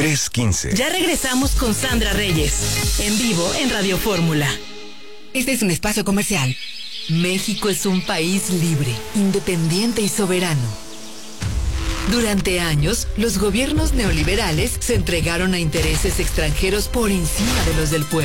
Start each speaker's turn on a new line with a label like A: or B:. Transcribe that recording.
A: 315.
B: Ya regresamos con Sandra Reyes, en vivo en Radio Fórmula.
C: Este es un espacio comercial.
D: México es un país libre, independiente y soberano. Durante años, los gobiernos neoliberales se entregaron a intereses extranjeros por encima de los del pueblo.